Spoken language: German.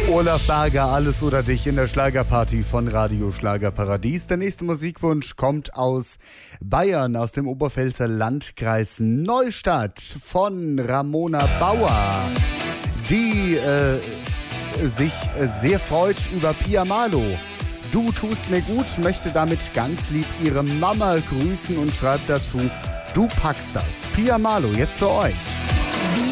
Olaf Berger, Alles oder dich in der Schlagerparty von Radio Schlagerparadies. Der nächste Musikwunsch kommt aus Bayern, aus dem Oberpfälzer Landkreis Neustadt von Ramona Bauer, die sich sehr freut über Pia Malo. Du tust mir gut, möchte damit ganz lieb ihre Mama grüßen und schreibt dazu, du packst das. Pia Malo, jetzt für euch.